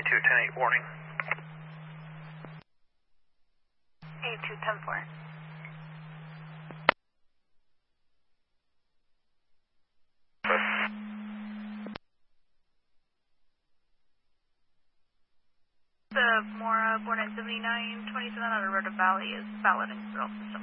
A2, 10-8, warning. A2, 10-4. The Mora born in 7927 out of Roda Valley is valid in grill system.